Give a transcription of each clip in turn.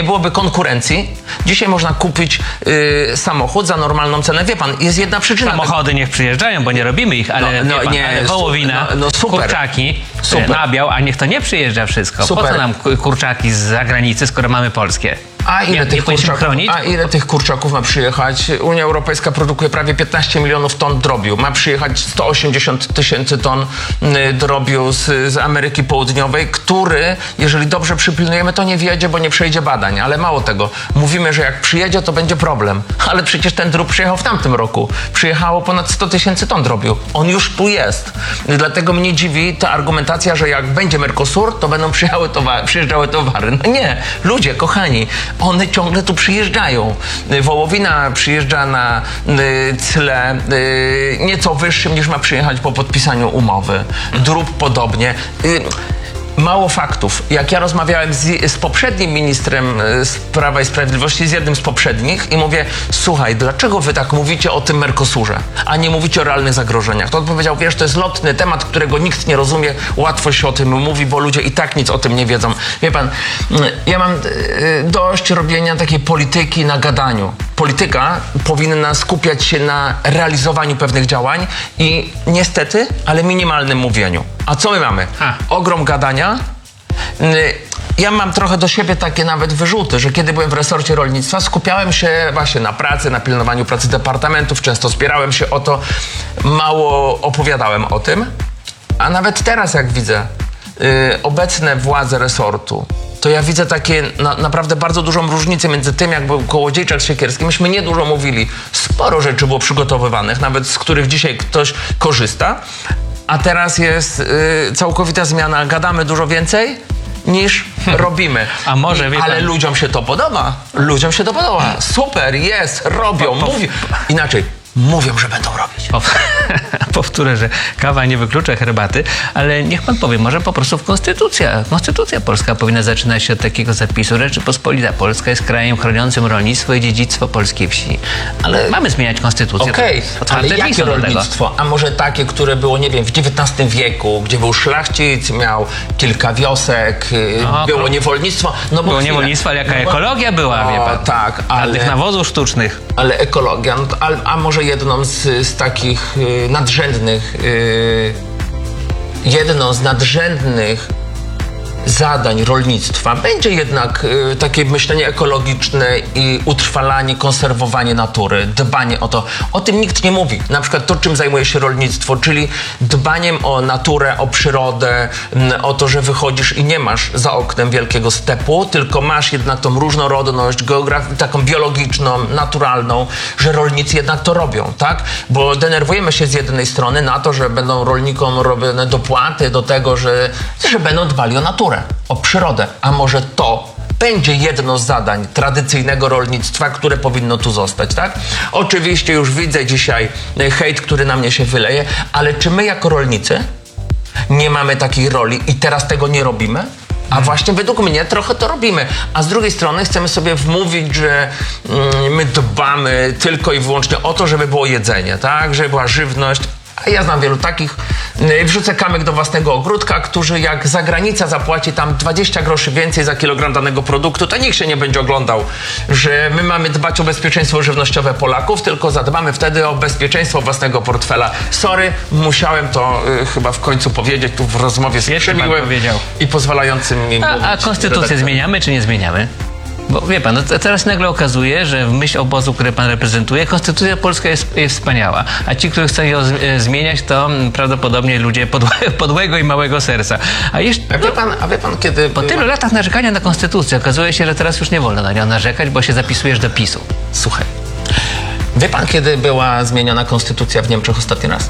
nie byłoby konkurencji, dzisiaj można kupić samochód za normalną cenę. Wie pan, jest jedna przyczyna. Samochody niech przyjeżdżają, bo nie robimy ich, ale, ale wołowina, kurczaki, nabiał, a niech to nie przyjeżdża wszystko. Super. Po co nam kurczaki z zagranicy, skoro mamy polskie? A ile tych kurczaków ma przyjechać? Unia Europejska produkuje prawie 15 milionów ton drobiu. Ma przyjechać 180 000 ton drobiu z Ameryki Południowej, który, jeżeli dobrze przypilnujemy, to nie wjedzie, bo nie przejdzie badań. Ale mało tego. Mówimy, że jak przyjedzie, to będzie problem. Ale przecież ten drób przyjechał w tamtym roku. Przyjechało ponad 100 000 ton drobiu. On już tu jest. Dlatego mnie dziwi ta argumentacja, że jak będzie Mercosur, to będą przyjeżdżały towary. No nie. Ludzie, kochani, one ciągle tu przyjeżdżają. Wołowina przyjeżdża na tle nieco wyższym niż ma przyjechać po podpisaniu umowy. Drób podobnie. Mało faktów. Jak ja rozmawiałem z poprzednim ministrem z Prawa i Sprawiedliwości, z jednym z poprzednich i mówię, słuchaj, dlaczego wy tak mówicie o tym Mercosurze, a nie mówicie o realnych zagrożeniach? To on powiedział, wiesz, to jest lotny temat, którego nikt nie rozumie, łatwo się o tym mówi, bo ludzie i tak nic o tym nie wiedzą. Wie pan, ja mam dość robienia takiej polityki na gadaniu. Polityka powinna skupiać się na realizowaniu pewnych działań i niestety, ale minimalnym mówieniu. A co my mamy? Ogrom gadania. Ja mam trochę do siebie takie nawet wyrzuty, że kiedy byłem w resorcie rolnictwa, skupiałem się właśnie na pracy, na pilnowaniu pracy departamentów, często spierałem się o to, mało opowiadałem o tym. A nawet teraz, jak widzę obecne władze resortu, to ja widzę takie naprawdę bardzo dużą różnicę między tym, jak był Kołodziejczak z Siekierskim. Myśmy niedużo mówili. Sporo rzeczy było przygotowywanych, nawet z których dzisiaj ktoś korzysta. A teraz jest całkowita zmiana. Gadamy dużo więcej niż robimy. A może, ale ludziom się to podoba. Ludziom się to podoba. Super, jest, robią, mówią. Inaczej. Mówią, że będą robić. Powtórzę, że kawa nie wyklucza herbaty, ale niech pan powie, może po prostu Konstytucja polska powinna zaczynać się od takiego zapisu. Rzeczypospolita Polska jest krajem chroniącym rolnictwo i dziedzictwo polskiej wsi. Ale mamy zmieniać konstytucję. Okej, ale jakie rolnictwo? A może takie, które było, nie wiem, w XIX wieku, gdzie był szlachcic, miał kilka wiosek, było niewolnictwo. No było niewolnictwo, ale jaka ekologia była, wie pan? Tak, ale... tych nawozów sztucznych. Ale ekologia, no to, a może jedną z takich jedną z nadrzędnych zadań rolnictwa będzie jednak takie myślenie ekologiczne i utrwalanie, konserwowanie natury, dbanie o to. O tym nikt nie mówi. Na przykład to, czym zajmuje się rolnictwo, czyli dbaniem o naturę, o przyrodę, o to, że wychodzisz i nie masz za oknem wielkiego stepu, tylko masz jednak tą różnorodność taką biologiczną, naturalną, że rolnicy jednak to robią, tak? Bo denerwujemy się z jednej strony na to, że będą rolnikom robione dopłaty do tego, że będą dbali o naturę, o przyrodę, a może to będzie jedno z zadań tradycyjnego rolnictwa, które powinno tu zostać, tak? Oczywiście już widzę dzisiaj hejt, który na mnie się wyleje, ale czy my jako rolnicy nie mamy takiej roli i teraz tego nie robimy? A właśnie według mnie trochę to robimy. A z drugiej strony chcemy sobie wmówić, że my dbamy tylko i wyłącznie o to, żeby było jedzenie, tak? Żeby była żywność. A ja znam wielu takich, wrzucę kamyk do własnego ogródka, którzy jak zagranica zapłaci tam 20 groszy więcej za kilogram danego produktu, to nikt się nie będzie oglądał, że my mamy dbać o bezpieczeństwo żywnościowe Polaków, tylko zadbamy wtedy o bezpieczeństwo własnego portfela. Sorry, musiałem to chyba w końcu powiedzieć tu w rozmowie z przemiłym i pozwalającym mi mówić. A konstytucję zmieniamy czy nie zmieniamy? Bo wie pan, no teraz nagle okazuje, że w myśl obozu, który pan reprezentuje, konstytucja polska jest wspaniała. A ci, którzy chcą ją zmieniać, to prawdopodobnie ludzie podłego i małego serca. A wie pan, kiedy... Po tylu latach narzekania na konstytucję okazuje się, że teraz już nie wolno na nią narzekać, bo się zapisujesz do PiS-u. Słuchaj, wie pan, kiedy była zmieniona konstytucja w Niemczech ostatni raz?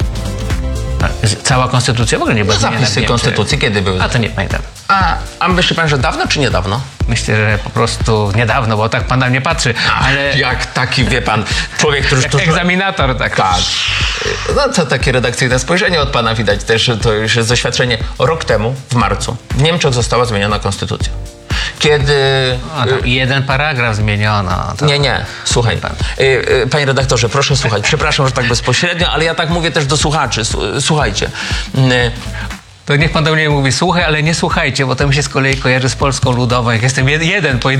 Cała konstytucja w ogóle nie była zmieniona. Zapisy konstytucji kiedy były? A to nie pamiętam. A myśli pan, że dawno czy niedawno? Myślę, że po prostu niedawno, bo tak pan na mnie patrzy. Ale... Jak taki, wie pan, człowiek, który... Egzaminator, tak. Tak. No to takie redakcyjne spojrzenie od pana widać też, to już jest doświadczenie. Rok temu, w marcu, w Niemczech została zmieniona konstytucja. Kiedy... jeden paragraf zmieniono. To... Nie. Słuchaj pan. Panie redaktorze, proszę słuchać. Przepraszam, że tak bezpośrednio, ale ja tak mówię też do słuchaczy. Słuchajcie. To niech pan do mnie mówi, słuchaj, ale nie słuchajcie, bo to mi się z kolei kojarzy z Polską Ludową. Jak jestem jeden